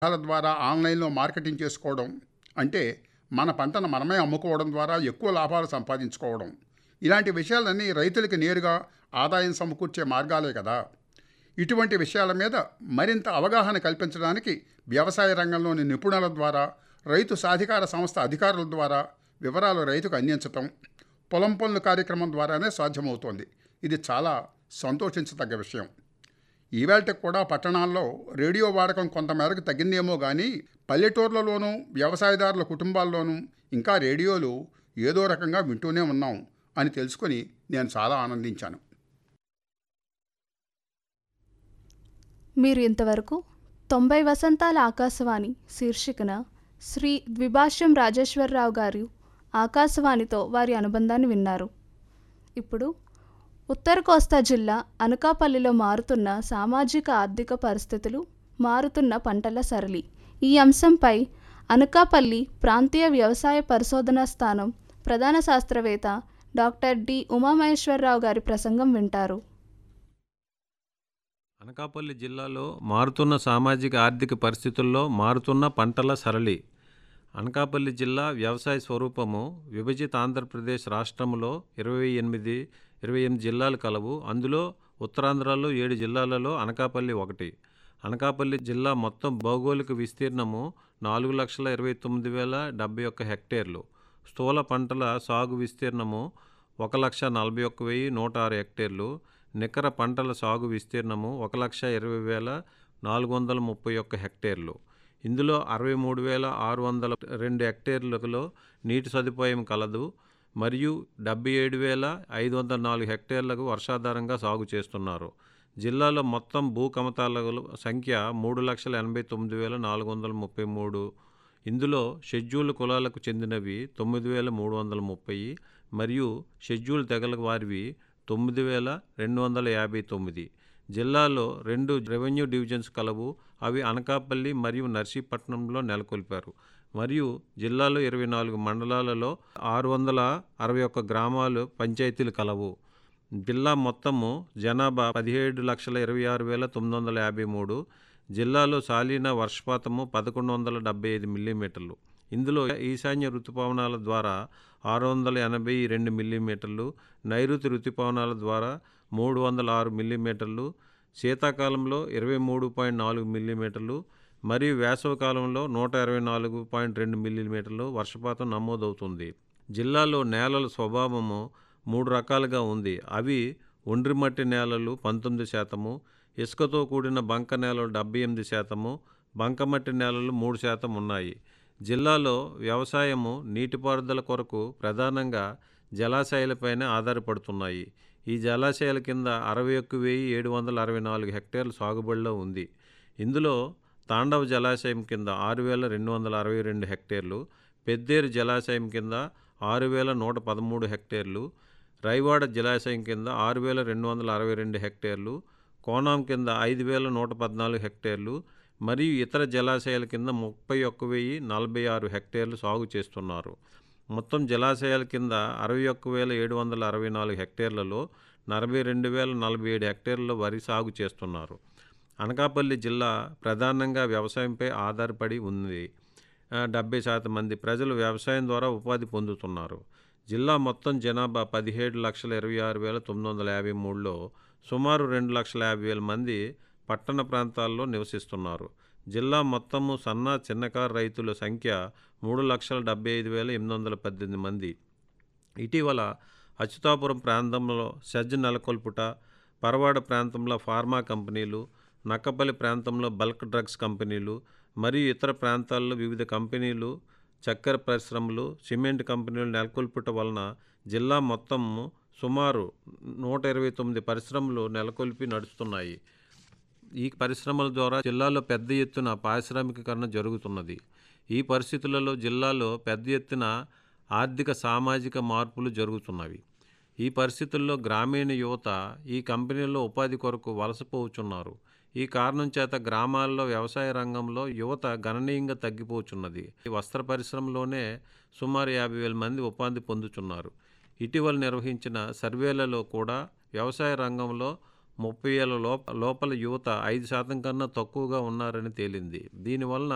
వాళ్ళ ద్వారా ఆన్లైన్లో మార్కెటింగ్ చేసుకోవడం అంటే మన పంటను మనమే అమ్ముకోవడం ద్వారా ఎక్కువ లాభాలు సంపాదించుకోవడం. ఇలాంటి విషయాలన్నీ రైతులకి నేరుగా ఆదాయం సమకూర్చే మార్గాలే కదా. ఇటువంటి విషయాల మీద మరింత అవగాహన కల్పించడానికి వ్యవసాయ రంగంలోని నిపుణుల ద్వారా, రైతు సాధికార సంస్థ అధికారుల ద్వారా వివరాలు రైతుకు అందించటం పొలం పనుల కార్యక్రమం ద్వారానే సాధ్యమవుతోంది. ఇది చాలా సంతోషించదగ్గ విషయం. ఈవేళకి కూడా పట్టణాల్లో రేడియో వాడకం కొంతమేరకు తగ్గిందేమో కానీ పల్లెటూర్లలోనూ వ్యవసాయదారుల కుటుంబాల్లోనూ ఇంకా రేడియోలు ఏదో రకంగా వింటూనే ఉన్నాం అని తెలుసుకొని నేను చాలా ఆనందించాను. మీరు ఇంతవరకు 90 వసంతాల ఆకాశవాణి శీర్షికన శ్రీ ద్విభాష్యం రాజేశ్వరరావు గారు ఆకాశవాణితో వారి అనుబంధాన్ని విన్నారు. ఇప్పుడు ఉత్తర కోస్తా జిల్లా అనకాపల్లిలో మారుతున్న సామాజిక ఆర్థిక పరిస్థితులు, మారుతున్న పంటల సరళి ఈ అంశంపై అనకాపల్లి ప్రాంతీయ వ్యవసాయ పరిశోధనా స్థానం ప్రధాన శాస్త్రవేత్త డాక్టర్ డి ఉమామహేశ్వరరావు గారి ప్రసంగం వింటారు. అనకాపల్లి జిల్లాలో మారుతున్న సామాజిక ఆర్థిక పరిస్థితుల్లో మారుతున్న పంటల సరళి. అనకాపల్లి జిల్లా వ్యవసాయ స్వరూపము విభజిత ఆంధ్రప్రదేశ్ రాష్ట్రంలో 28 జిల్లాలు కలవు. అందులో ఉత్తరాంధ్రలో 7 జిల్లాలలో అనకాపల్లి ఒకటి. అనకాపల్లి జిల్లా మొత్తం భౌగోళిక విస్తీర్ణము 4,29,071 హెక్టేర్లు. స్థూల పంటల సాగు విస్తీర్ణము 1,41,106 హెక్టేర్లు. నికర పంటల సాగు విస్తీర్ణము 1,20,431 హెక్టేర్లు. ఇందులో 63,602 హెక్టేర్లలో నీటి సదుపాయం కలదు మరియు 77,504 హెక్టేర్లకు వర్షాధారంగా సాగు చేస్తున్నారు. జిల్లాలో మొత్తం భూ కమతాల సంఖ్య 3,89,433. ఇందులో షెడ్యూల్ కులాలకు చెందినవి 9,330 మరియు షెడ్యూల్ తెగల వారివి 9,259. జిల్లాలో 2 రెవెన్యూ డివిజన్స్ కలవు. అవి అనకాపల్లి మరియు నర్సీపట్నంలో నెలకొల్పారు. మరియు జిల్లాలో 24 మండలాలలో 661 గ్రామాలు పంచాయతీలు కలవు. జిల్లా మొత్తము జనాభా 17,26,953. జిల్లాలో సాలీన వర్షపాతము 1,175 మిల్లీమీటర్లు. ఇందులో ఈశాన్య ఋతుపవనాల ద్వారా 682 మిల్లీమీటర్లు, నైరుతి ఋతుపవనాల ద్వారా 306 మిల్లీమీటర్లు, శీతాకాలంలో 23.4 మిల్లీమీటర్లు మరియు వేసవికాలంలో 124.2 మిల్లీమీటర్లు వర్షపాతం నమోదవుతుంది. జిల్లాలో నేలల స్వభావము 3 రకాలుగా ఉంది. అవి ఒండ్రిమట్టి నేలలు 19%, ఇసుకతో కూడిన బంక నేలలు 78%, బంకమట్టి నేలలు 3% ఉన్నాయి. జిల్లాలో వ్యవసాయము నీటిపారుదల కొరకు ప్రధానంగా జలాశయాలపైనే ఆధారపడుతున్నాయి. ఈ జలాశయాల కింద 61,764 హెక్టేర్ల సాగుబడిలో ఉంది. ఇందులో తాండవ జలాశయం కింద 6,262 హెక్టేర్లు, పెద్దేరు జలాశయం కింద 6,113 హెక్టేర్లు, రైవాడ జలాశయం కింద 6,262 హెక్టేర్లు, కోనాం కింద 5,114 హెక్టేర్లు మరియు ఇతర జలాశయాల కింద 31,046 హెక్టేర్లు సాగు చేస్తున్నారు. మొత్తం జలాశయాల కింద 61,764 హెక్టేర్లలో 42,047 హెక్టేర్లలో వరి సాగు చేస్తున్నారు. అనకాపల్లి జిల్లా ప్రధానంగా వ్యవసాయంపై ఆధారపడి ఉంది. 70% మంది ప్రజలు వ్యవసాయం ద్వారా ఉపాధి పొందుతున్నారు. జిల్లా మొత్తం జనాభా 17,26,953లో సుమారు 2,50,000 మంది పట్టణ ప్రాంతాల్లో నివసిస్తున్నారు. జిల్లా మొత్తము సన్న చిన్నకారు రైతుల సంఖ్య 3,75,818 మంది. ఇటీవల అచ్యుతాపురం ప్రాంతంలో సెజ్ నెలకొల్పుట, పరవాడ ప్రాంతంలో ఫార్మా కంపెనీలు, నక్కపల్లి ప్రాంతంలో బల్క్ డ్రగ్స్ కంపెనీలు మరియు ఇతర ప్రాంతాల్లో వివిధ కంపెనీలు, చక్కెర పరిశ్రమలు, సిమెంట్ కంపెనీలు నెలకొల్పుట వలన జిల్లా మొత్తం సుమారు 129 పరిశ్రమలు నెలకొల్పి నడుస్తున్నాయి. ఈ పరిశ్రమల ద్వారా జిల్లాలో పెద్ద ఎత్తున పారిశ్రామికీకరణ జరుగుతున్నది. ఈ పరిస్థితులలో జిల్లాలో పెద్ద ఎత్తున ఆర్థిక సామాజిక మార్పులు జరుగుతున్నవి. ఈ పరిస్థితుల్లో గ్రామీణ యువత ఈ కంపెనీల్లో ఉపాధి కొరకు వలసపోతున్నారు. ఈ కారణం చేత గ్రామాల్లో వ్యవసాయ రంగంలో యువత గణనీయంగా తగ్గిపోతున్నది. ఈ వస్త్ర పరిశ్రమలోనే సుమారు 50,000 మంది ఉపాధి పొందుతున్నారు. ఇటీవల నిర్వహించిన సర్వేలలో కూడా వ్యవసాయ రంగంలో 30 ఏళ్ల లోపల యువత 5% కన్నా తక్కువగా ఉన్నారని తేలింది. దీనివలన